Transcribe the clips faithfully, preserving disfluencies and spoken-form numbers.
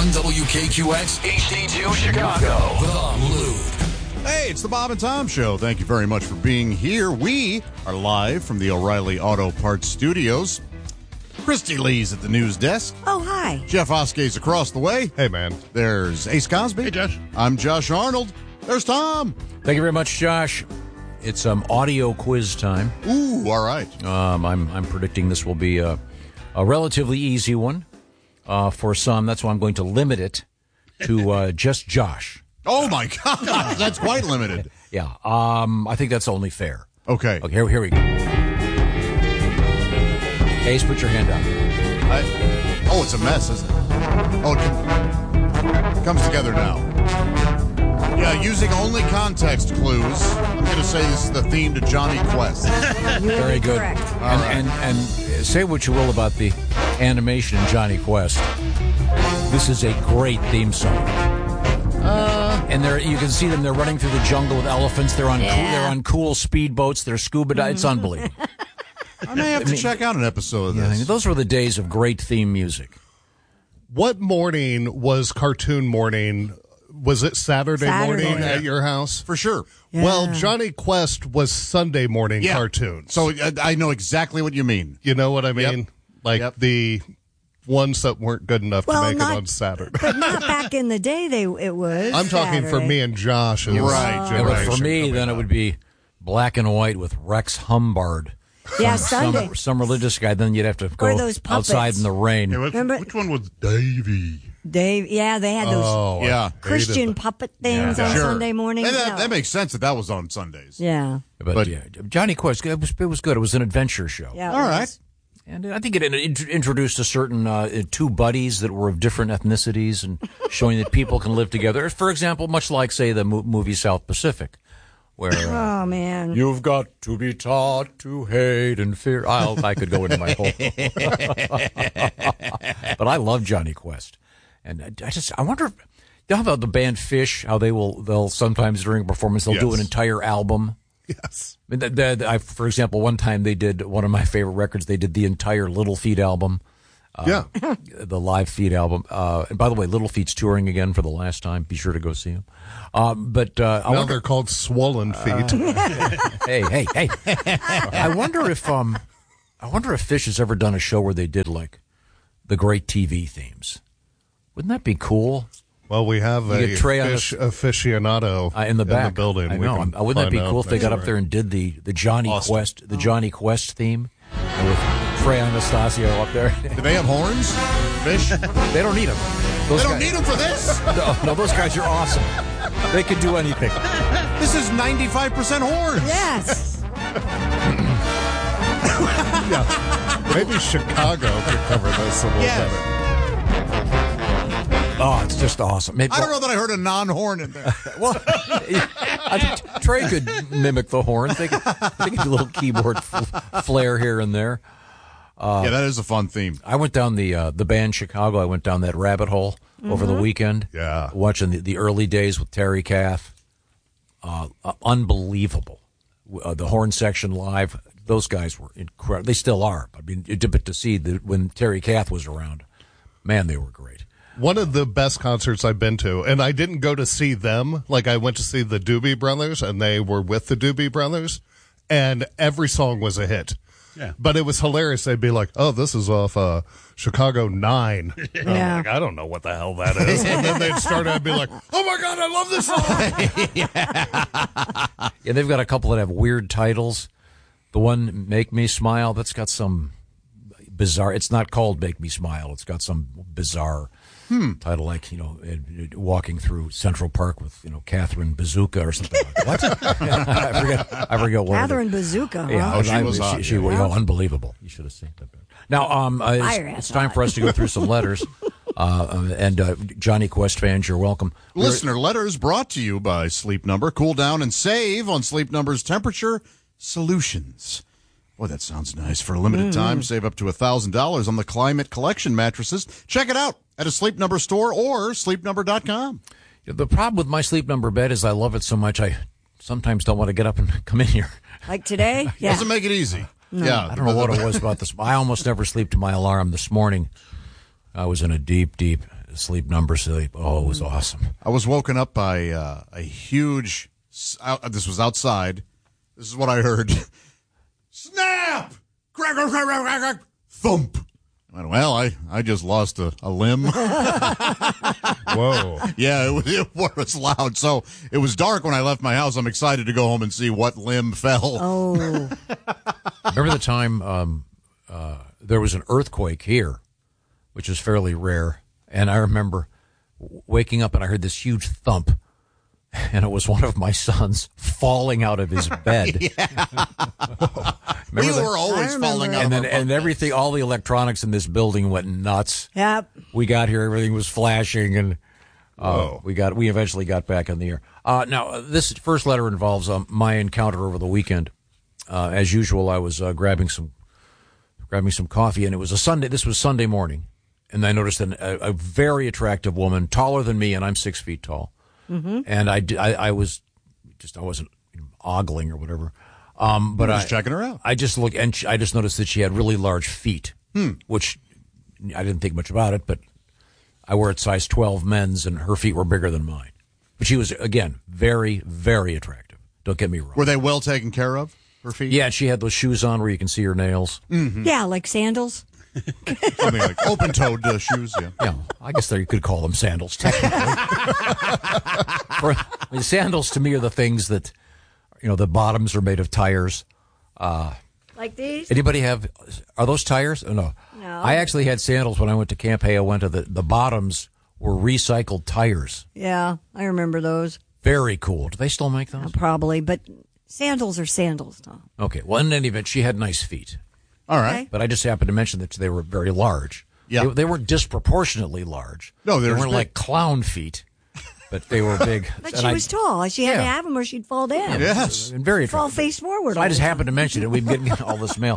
one W K Q X H D two Chicago. The Loop. Hey, it's the Bob and Tom Show. Thank you very much for being here. We are live from the O'Reilly Auto Parts Studios. Christy Lee's at the news desk. Oh, hi. Jeff Oskay's across the way. Hey, man. There's Ace Cosby. Hey, Josh. I'm Josh Arnold. There's Tom. Thank you very much, Josh. It's um, audio quiz time. Ooh, all right. Um, I'm I'm predicting this will be a, a relatively easy one uh, for some. That's why I'm going to limit it to uh, just Josh. Oh, my God. That's quite limited. Yeah. Um, I think that's only fair. Okay. Okay, here, here we go. Ace, put your hand up. I, oh, it's a mess, isn't it? Oh, it com- comes together now. Yeah, using only context clues. I'm going to say this is the theme to Johnny Quest. Very good. Correct. And, right. and and say what you will about the animation in Johnny Quest. This is a great theme song. Uh, and they're you can see them. They're running through the jungle with elephants. They're on Yeah. cool, they're on cool speedboats. They're scuba diving. It's unbelievable. I may have to check out an episode of Yeah, this. those were the days of great theme music. What morning was cartoon morning? Was it Saturday, Saturday. morning Oh, at your house? For sure. Well, Johnny Quest was Sunday morning Yeah. cartoons. So uh, I know exactly what you mean. you know what I mean? Yep. Like Yep. the ones that weren't good enough Well, to make not- it on Saturday. But not back in the day, they it was. I'm talking for Saturday. me and Josh. It was Right. Yeah, but generation for me, coming then it up. would be black and white with Rex Humbard. Yeah, Some, Sunday. some religious guy. Then you'd have to go Or those puppets. outside in the rain. Hey, which, Remember- which one was Davy? Dave, yeah, they had those Oh, I Yeah. hated Christian them. puppet things Yeah. on Sure. Sunday mornings. And that, No. that makes sense that that was on Sundays. yeah. But, But- yeah, Johnny Quest, it was, it was good. It was an adventure show. Yeah. it All was. right. And I think it in- introduced a certain uh, two buddies that were of different ethnicities and showing that people can live together. For example, much like, say, the mo- movie South Pacific, where uh, Oh, man. you've got to be taught to hate and fear. I'll, I could go into my whole. But I love Johnny Quest. And I, I just, I wonder, if, how about the band Fish, how they will, they'll sometimes during a performance, they'll do Yes. an entire album. Yes. I mean, the, the, I, for example, one time they did one of my favorite records. They did the entire Little Feat album, yeah. the live Feat album. Uh, and by the way, Little Feat's touring again for the last time. Be sure to go see them. Uh, but uh, I Now wonder, they're called Swollen Feet. hey, hey, hey! I wonder if um, I wonder if Fish has ever done a show where they did like the great T V themes. Wouldn't that be cool? Well, we have You a get Trey on fish the- aficionado Uh, in the back, building. I We know. can Um, Wouldn't that be find cool out if they got next up there and did the, the Johnny Austin. Quest the Johnny Quest theme and with Trey Anastasio up there? Do they have horns? Fish? They don't need them. Those They don't guys, need them for this. No, no, those guys are awesome. They could do anything. This is ninety-five percent horns. Yes. Yeah. Maybe Chicago could cover this a little Yes. better. Oh, it's just awesome. Maybe, I don't know that I heard a non-horn in there. Well, I think Trey could mimic the horns. They could, they could do a little keyboard f- flair here and there. yeah, that is a fun theme. I went down the uh, the band Chicago. I went down that rabbit hole over the weekend. Yeah. watching the, the early days with Terry Kath. Uh, uh, unbelievable. Uh, the horn section live. Those guys were incredible. They still are. I mean, it- but to see that when Terry Kath was around, man, they were great. One of the best concerts I've been to, and I didn't go to see them. Like, I went to see the Doobie Brothers, and they were with the Doobie Brothers, and every song was a hit. Yeah. But it was hilarious. They'd be like, oh, this is off uh, Chicago nine. And I'm Yeah. like, I don't know what the hell that is. And then they'd start out and be like, oh, my God, I love this song. Yeah, they've got a couple that have weird titles. The one, Make Me Smile, that's got some bizarre, it's not called Make Me Smile. It's got some bizarre title like, you know, it, it, walking through Central Park with, you know, Catherine Bazooka or something like that. What? I forget, I forget what Catherine it is. Bazooka. Huh? Yeah, Oh, she I- was she, hot, she, yeah. you know, unbelievable. You should have seen that. Now, um, uh, Fire it's, ass it's time hot. for us to go through some letters. Uh, uh, and uh, Johnny Quest fans, you're welcome. We're- Listener letters brought to you by Sleep Number. Cool down and save on Sleep Number's temperature solutions. Boy, that sounds nice. For a limited time, save up to one thousand dollars on the Climate Collection mattresses. Check it out at a Sleep Number store or sleep number dot com. The problem with my Sleep Number bed is I love it so much I sometimes don't want to get up and come in here. Like today? Yeah. Doesn't make it easy. Yeah, I don't know what it was about this. I almost never sleep to my alarm. This morning, I was in a deep, deep Sleep Number Sleep. Oh, it was awesome. I was woken up by uh, a huge. Out, this was outside. This is what I heard. Snap! Crack, crack, crack, crack, crack, thump. I went, well, I, I just lost a, a limb. Whoa. Yeah, it was, it was loud. So it was dark when I left my house. I'm excited to go home and see what limb fell. Oh, Remember the time um, uh, there was an earthquake here, which is fairly rare, and I remember waking up and I heard this huge thump, and it was one of my sons falling out of his bed. We Remember that? were always I remember falling it. out And of then our and bunk everything, all the electronics in this building went nuts. yep. We got here, everything was flashing, and uh, we got we eventually got back on the air. Uh, now, uh, this first letter involves um, my encounter over the weekend. Uh, as usual, I was uh, grabbing some grabbing some coffee, and it was a Sunday. This was Sunday morning, and I noticed an, a, a very attractive woman, taller than me, and I'm six feet tall. Mm-hmm. And I, I, I was just I wasn't ogling or whatever. Um, but Just I, checking her out. I just looked, and she, I just noticed that she had really large feet, Hmm. which I didn't think much about it. But I wear a size twelve men's, and her feet were bigger than mine. But she was, again, very, very attractive. Don't get me wrong. Were they well taken care of, her feet? Yeah, she had those shoes on where you can see her nails. Yeah, like sandals. Something like open-toed uh, shoes, yeah. Yeah, I guess there you could call them sandals, technically. For, I mean, sandals to me are the things that, you know, the bottoms are made of tires. Like these? Anybody have, are those tires? Oh, no. No. I actually had sandals when I went to Camp Hey. I went to the, the bottoms were recycled tires. Yeah, I remember those. Very cool. Do they still make those? Probably, but sandals are sandals, Tom. Okay, well, in any event, she had nice feet. All right. Okay. But I just happened to mention that they were very large. Yeah. They, they weren't disproportionately large. No, they they were weren't big. like clown feet, but they were big. But And she I- was tall. She had to Yeah. have them or she'd fall down. Yes. and very Fall attractive. face forward. So all I just the time. happened to mention it. We've been getting all this mail.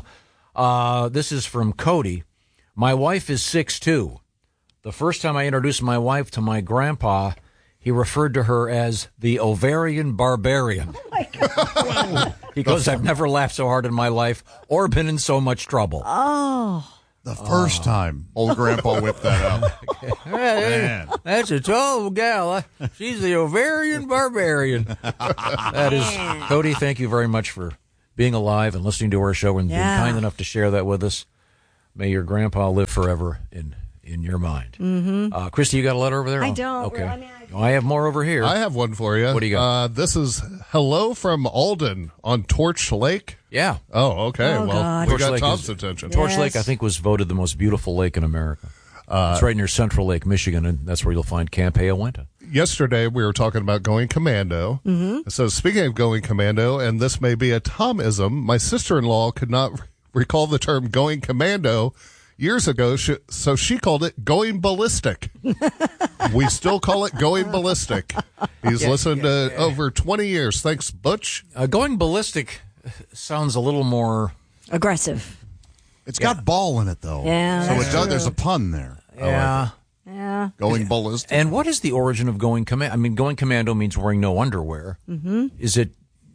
Uh, this is from Cody. My wife is six two. The first time I introduced my wife to my grandpa, he referred to her as the ovarian barbarian. Oh, my God. He goes, I've never laughed so hard in my life or been in so much trouble. Oh, The first time old Grandpa whipped that out. Man. That's a tall gal. She's the ovarian barbarian. That is, Cody, thank you very much for being alive and listening to our show and Yeah. being kind enough to share that with us. May your grandpa live forever in in your mind. Mm-hmm. Uh, Christy, you got a letter over there? I Oh, don't. Okay. I mean, I- Oh, I have more over here. I have one for you. What do you got? Uh, this is hello from Alden on Torch Lake. yeah. Oh, okay. Oh, well, God. we Torch got Lake Tom's is- attention. Torch Yes. Lake, I think, was voted the most beautiful lake in America. Uh, it's right near Central Lake, Michigan, and that's where you'll find Camp Hey. Yesterday, we were talking about going commando. Mm-hmm. So, speaking of going commando, and this may be a Tomism, my sister-in-law could not r- recall the term going commando years ago, she, so she called it going ballistic. We still call it going ballistic. He's listened to over twenty years. Thanks, Butch. Uh, going ballistic sounds a little more... aggressive. It's got ball in it, though. Yeah, So that's it does, true. there's a pun there. Yeah. Yeah. Going ballistic. And what is the origin of going commando? I mean, going commando means wearing no underwear. Mm-hmm. Is it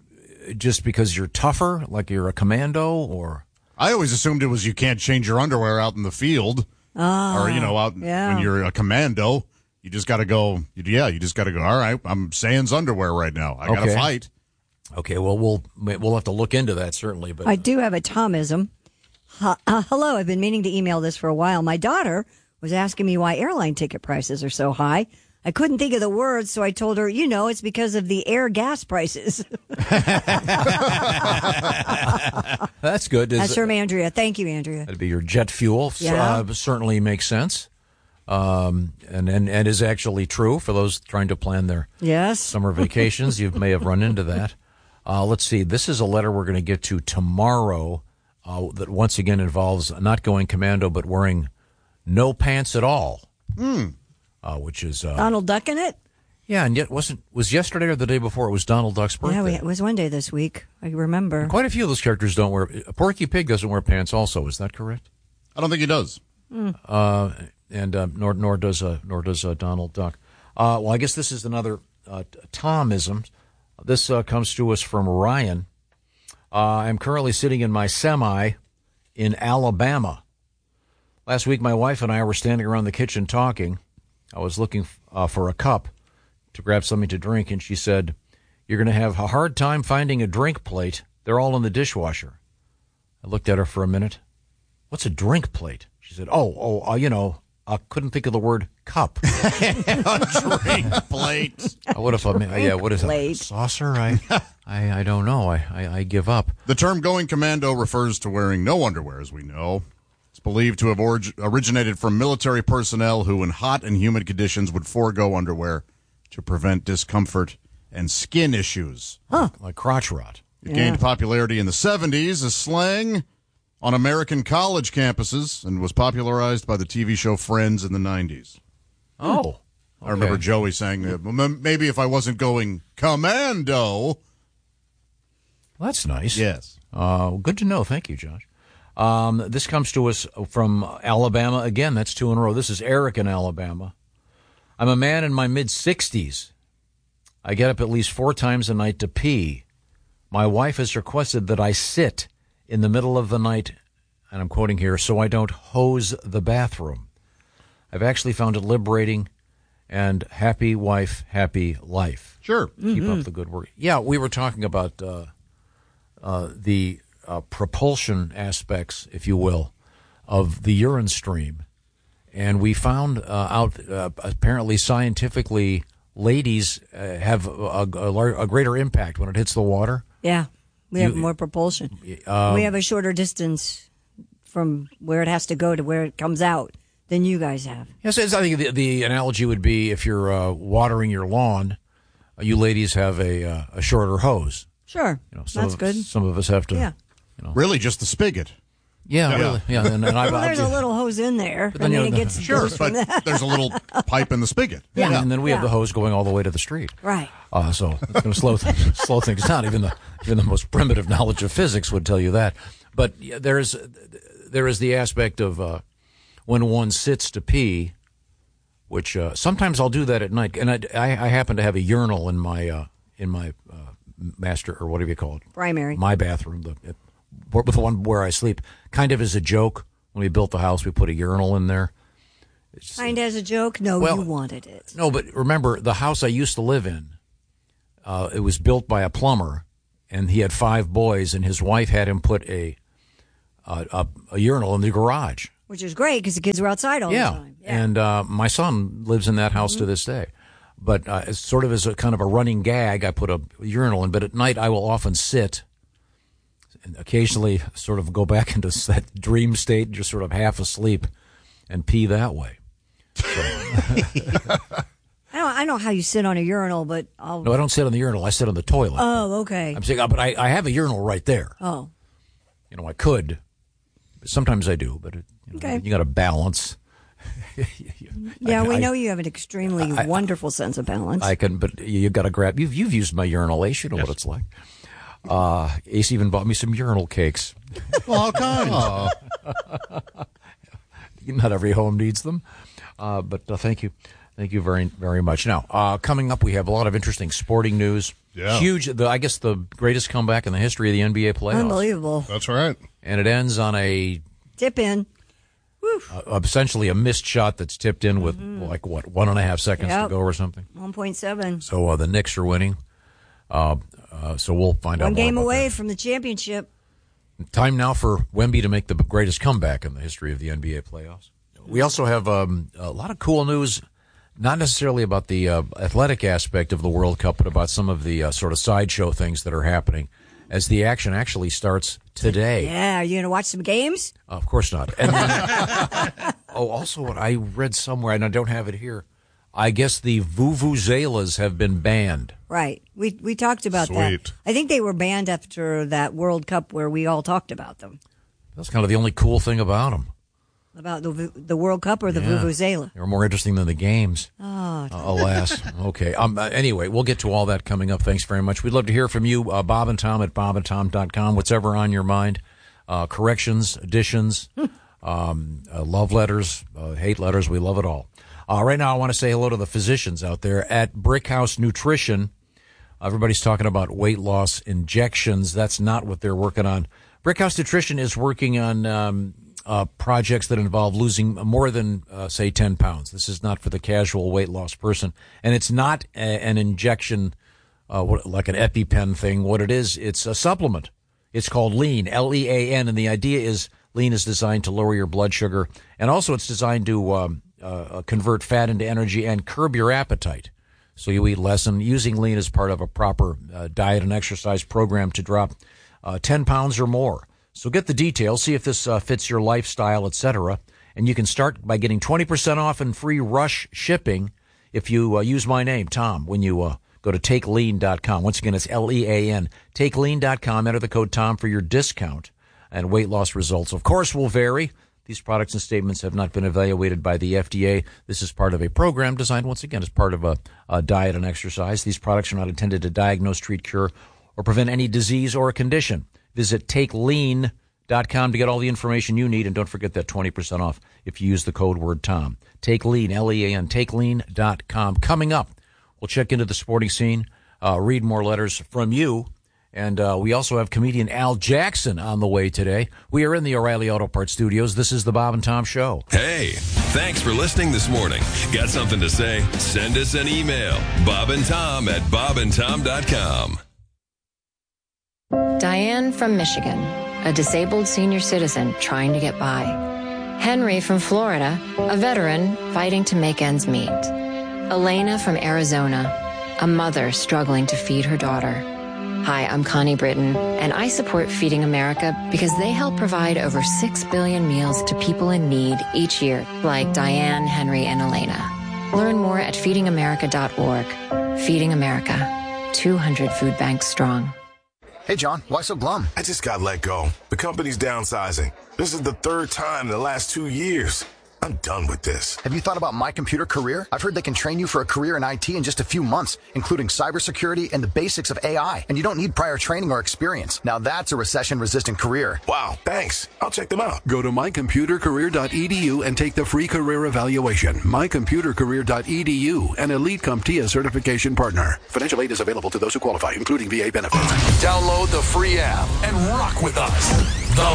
just because you're tougher, like you're a commando, or I always assumed it was you can't change your underwear out in the field. or, you know, out yeah. when you're a commando. You just got to go, yeah, you just got to go, all right, I'm sans underwear right now. I got to Okay. fight. okay? Well, we'll we'll have to look into that certainly. But I do have a Tomism. Uh, uh, hello, I've been meaning to email this for a while. My daughter was asking me why airline ticket prices are so high. I couldn't think of the words, so I told her, you know, it's because of the air gas prices. that's good. Is- That's from Andrea. Thank you, Andrea. That'd be your jet fuel. So, Yeah. uh, certainly makes sense, um, and, and and is actually true for those trying to plan their Yes. summer vacations. You may have run into that. Uh, let's see. This is a letter we're going to get to tomorrow uh, that once again involves not going commando but wearing no pants at all, mm. uh, which is uh, Donald Duck in it? yeah, and yet wasn't was yesterday or the day before it was Donald Duck's birthday. Yeah, we, it was one day this week. I remember. Quite a few of those characters don't wear. Porky Pig doesn't wear pants. Also, is that correct? I don't think he does. Uh, and uh, nor nor does uh, nor does uh, Donald Duck. Uh, well, I guess this is another uh, Tomism. This uh, comes to us from Ryan. Uh, I'm currently sitting in my semi in Alabama. Last week, my wife and I were standing around the kitchen talking. I was looking uh, for a cup to grab something to drink, and she said, "You're going to have a hard time finding a drink plate. They're all in the dishwasher." I looked at her for a minute. "What's a drink plate?" She said, "Oh, oh, uh, you know, I couldn't think of the word cup." A drink plate. I would have thought, yeah, what is plate. it? Saucer? I, I, I don't know. I, I, I give up. The term going commando refers to wearing no underwear, as we know. It's believed to have orig- originated from military personnel who, in hot and humid conditions, would forego underwear to prevent discomfort and skin issues. Huh. Like crotch rot. It Yeah. gained popularity in the seventies as slang on American college campuses and was popularized by the T V show Friends in the nineties. Oh. I remember Joey saying, uh, "M- maybe if I wasn't going commando." Well, that's nice. Yes. Uh, good to know. Thank you, Josh. Um, this comes to us from Alabama. Again, that's two in a row. This is Eric in Alabama. "I'm a man in my mid-sixties. I get up at least four times a night to pee. My wife has requested that I sit in the middle of the night, and I'm quoting here, so I don't hose the bathroom. I've actually found it liberating, and happy wife, happy life." Sure. Keep up the good work. Yeah, we were talking about uh, uh, the uh, propulsion aspects, if you will, of the urine stream. And we found uh, out, uh, apparently scientifically, ladies uh, have a, a, lar- a greater impact when it hits the water. Yeah, we have You- more propulsion. Um, we have a shorter distance from where it has to go to where it comes out than you guys have. Yes, it's- I think the, the analogy would be if you're uh, watering your lawn, uh, you ladies have a uh, a shorter hose. Sure, You know, some that's of, good. Some of us have to. Yeah. Really, just the spigot. Yeah, Yeah. really. Yeah, and, and I, Well, I, there's a little hose in there. I then, you mean, know, it gets the- Sure, goes from but that. there's a little pipe in the spigot. Yeah. and then we have Yeah. the hose going all the way to the street. Right. Uh, so it's going to slow th- slow things down. Even the even the most primitive knowledge of physics would tell you that. But yeah, there is there is the aspect of uh, when one sits to pee, which uh, sometimes I'll do that at night. And I, I, I happen to have a urinal in my uh, in my uh, master or whatever you call it, Primary. my bathroom, the it, with the one where I sleep. Kind of as a joke, when we built the house, we put a urinal in there. Kind of as a joke. No, Well- you wanted it. No, but remember, the house I used to live in, uh, it was built by a plumber, and he had five boys, and his wife had him put a a, a, a urinal in the garage. Which is great because the kids were outside all yeah. the time. And uh, my son lives in that house to this day. But uh, it's sort of as a kind of a running gag, I put a urinal in. But at night, I will often sit and occasionally sort of go back into that dream state, just sort of half asleep, and pee that way. I don't. I know how you sit on a urinal, but I'll. No, I don't sit on the urinal. I sit on the toilet. Oh, okay. I'm saying, uh, but I, I have a urinal right there. Oh, You know, I could. Sometimes I do, but it, you, know, Okay. you got to balance. yeah. I- we I- know you have an extremely wonderful sense of balance. I can, but you got to grab. You've you've used my urinal, Ace. You know what it's like. Uh, Ace even bought me some urinal cakes. All kinds. Not every home needs them, uh, but uh, thank you, thank you very very much. Now, uh, coming up, we have a lot of interesting sporting news. Yeah. Huge. The, I guess the greatest comeback in the history of the N B A playoffs. Unbelievable. That's right. And it ends on a Tip in. uh, essentially a missed shot that's tipped in with like what one and a half seconds Yep. to go or something. One point seven. So uh, the Knicks are winning. Uh, uh, so we'll find out. One more game about away that. from the championship. Time now for Wemby to make the greatest comeback in the history of the N B A playoffs. We also have um, a lot of cool news, not necessarily about the uh, athletic aspect of the World Cup, but about some of the uh, sort of sideshow things that are happening as the action actually starts today. Yeah. Are you gonna watch some games? Uh, of course not. And then, oh, also what I read somewhere, and I don't have it here, I guess the vuvuzelas have been banned. Right. We we talked about Sweet. that. I think they were banned after that World Cup where we all talked about them. That's kind of the only cool thing about them. About the vu- the World Cup or the Yeah. vuvuzela. They were more interesting than the games. Oh, Uh, alas. Okay. Um, uh, anyway, we'll get to all that coming up. Thanks very much. We'd love to hear from you, uh, Bob and Tom at bob and tom dot com. Whatever on your mind. Uh, corrections, additions, um, uh, love letters, uh, hate letters. We love it all. Uh, right now, I want to say hello to the physicians out there at Brickhouse Nutrition. Everybody's talking about weight loss injections. That's not what they're working on. Brickhouse Nutrition is working on um, uh, projects that involve losing more than, uh, say, ten pounds. This is not for the casual weight loss person. And it's not a, an injection uh, what, like an EpiPen thing. What it is, it's a supplement. It's called Lean, L E A N. And the idea is Lean is designed to lower your blood sugar. And also it's designed to um, uh, convert fat into energy and curb your appetite. So you eat less. And using Lean as part of a proper uh, diet and exercise program to drop uh, ten pounds or more. So get the details, see if this uh, fits your lifestyle, et cetera. And you can start by getting twenty percent off and free rush shipping if you uh, use my name, Tom, when you uh, go to take lean dot com. Once again, it's L E A N. take lean dot com. Enter the code Tom for your discount. And weight loss results, of course, will vary. These products and statements have not been evaluated by the F D A. This is part of a program designed, once again, as part of a, a diet and exercise. These products are not intended to diagnose, treat, cure, or prevent any disease or condition. Visit take lean dot com to get all the information you need, and don't forget that twenty percent off if you use the code word Tom. TakeLean, L E A N, take lean dot com. Coming up, we'll check into the sporting scene, uh, read more letters from you, and uh, we also have comedian Al Jackson on the way today. We are in the O'Reilly Auto Parts Studios. This is the Bob and Tom Show. Hey, thanks for listening this morning. Got something to say? Send us an email. Bob and Tom at bob and tom dot com. Diane from Michigan, a disabled senior citizen trying to get by. Henry from Florida, a veteran fighting to make ends meet. Elena from Arizona, a mother struggling to feed her daughter. Hi, I'm Connie Britton, and I support Feeding America because they help provide over six billion meals to people in need each year, like Diane, Henry, and Elena. Learn more at feeding america dot org. Feeding America, two hundred food banks strong. Hey, John, why so glum? I just got let go. The company's downsizing. This is the third time in the last two years. I'm done with this. Have you thought about My Computer Career? I've heard they can train you for a career in I T in just a few months, including cybersecurity and the basics of A I. And you don't need prior training or experience. Now that's a recession-resistant career. Wow, thanks. I'll check them out. Go to my computer career dot e d u and take the free career evaluation. my computer career dot e d u, an Elite CompTIA certification partner. Financial aid is available to those who qualify, including V A benefits. Download the free app and rock with us. The